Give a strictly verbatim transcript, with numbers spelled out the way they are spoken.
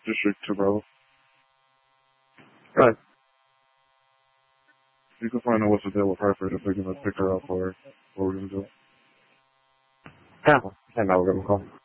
district to bro. Right. You can find out what's the deal with Hartford if they're gonna pick her up or what we're gonna do. Yeah. And now we're gonna call.